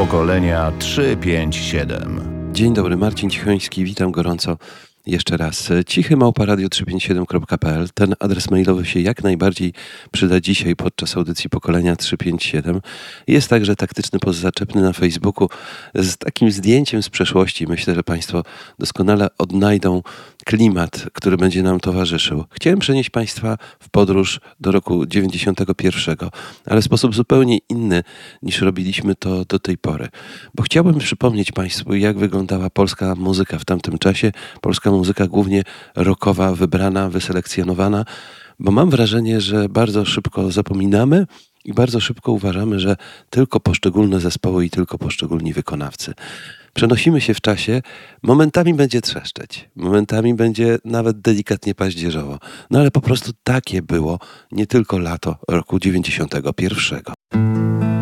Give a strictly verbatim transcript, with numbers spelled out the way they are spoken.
pokolenia trzy pięć siedem. Dzień dobry, Marcin Cichoński, witam gorąco jeszcze raz. Cichy małpa radio trzysta pięćdziesiąt siedem kropka p l. Ten adres mailowy się jak najbardziej przyda dzisiaj podczas audycji pokolenia trzysta pięćdziesiąt siedem. Jest także taktyczny post zaczepny na Facebooku z takim zdjęciem z przeszłości. Myślę, że Państwo doskonale odnajdą klimat, który będzie nam towarzyszył. Chciałem przenieść Państwa w podróż do roku dziewięćdziesiątego pierwszego, ale w sposób zupełnie inny niż robiliśmy to do tej pory. Bo chciałbym przypomnieć Państwu, jak wyglądała polska muzyka w tamtym czasie. Polska muzyka głównie rockowa, wybrana, wyselekcjonowana, bo mam wrażenie, że bardzo szybko zapominamy i bardzo szybko uważamy, że tylko poszczególne zespoły i tylko poszczególni wykonawcy. Przenosimy się w czasie, momentami będzie trzeszczeć, momentami będzie nawet delikatnie paździerzowo. No ale po prostu takie było nie tylko lato roku dziewięćdziesiątego pierwszego.